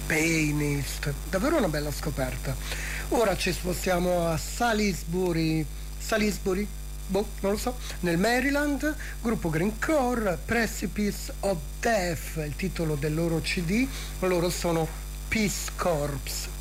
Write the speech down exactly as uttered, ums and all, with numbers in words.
Painist, davvero una bella scoperta. Ora ci spostiamo a Salisbury, Salisbury? Boh, non lo so, nel Maryland, gruppo Grindcore, Precipice of Death, il titolo del loro C D, loro sono Peace Corps.